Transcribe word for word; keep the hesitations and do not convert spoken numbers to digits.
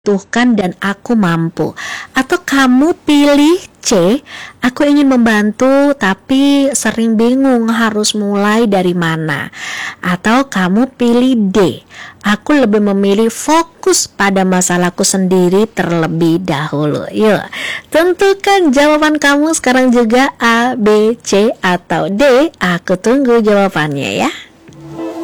butuhkan dan aku mampu. Atau kamu pilih C, aku ingin membantu tapi sering bingung harus mulai dari mana. Atau kamu pilih D, aku lebih memilih fokus pada masalahku sendiri terlebih dahulu. Yuk, tentukan jawaban kamu sekarang juga, A, B, C, atau D. Aku tunggu jawabannya ya.